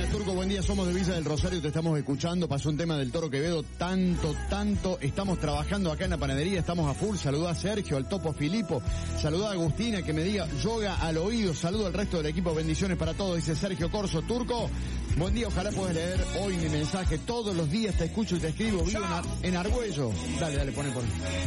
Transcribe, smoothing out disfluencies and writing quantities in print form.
Turco, buen día, somos de Villa del Rosario, te estamos escuchando, pasó un tema del Toro Quevedo, tanto, estamos trabajando acá en la panadería, estamos a full, saludá a Sergio, al Topo Filipo, saludá a Agustina, que me diga yoga al oído, saludo al resto del equipo, bendiciones para todos, dice Sergio Corso. Turco, buen día, ojalá puedas leer hoy mi mensaje, todos los días te escucho y te escribo, vivo en Argüello. Dale, pone.